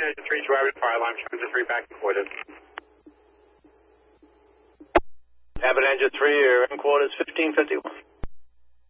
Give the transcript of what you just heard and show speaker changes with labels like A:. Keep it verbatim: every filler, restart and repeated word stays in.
A: Engine three, driving fire alarm, Engine three back and forth.
B: Cabin Engine three, your in quarters fifteen fifty-one.